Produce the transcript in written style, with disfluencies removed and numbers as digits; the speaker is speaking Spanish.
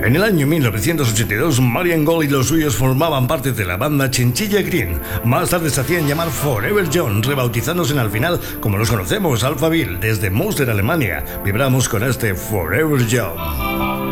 En el año 1982, Marian Gold y los suyos formaban parte de la banda Chinchilla Green. Más tarde se hacían llamar Forever Young, rebautizándose al final como los conocemos, Alphaville, desde Münster, Alemania. Vibramos con este Forever Young.